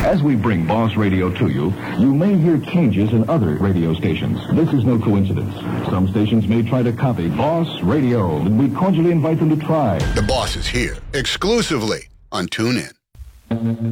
As we bring Boss Radio to you, you may hear changes in other radio stations. This is no coincidence. Some stations may try to copy Boss Radio, and we cordially invite them to try. The Boss is here, exclusively on TuneIn.